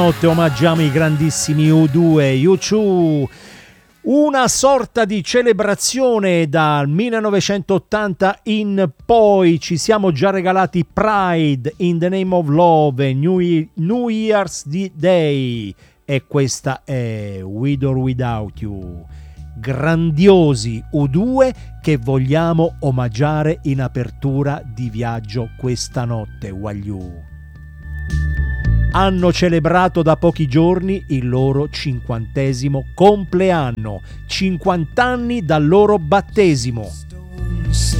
Notte omaggiamo i grandissimi U2, U2, una sorta di celebrazione. Dal 1980 in poi ci siamo già regalati Pride, In the Name of Love, New Year's Day, e questa è With or Without You. Grandiosi U2 che vogliamo omaggiare in apertura di viaggio questa notte. Wagliù hanno celebrato da pochi giorni il loro 50° compleanno, 50 anni dal loro battesimo.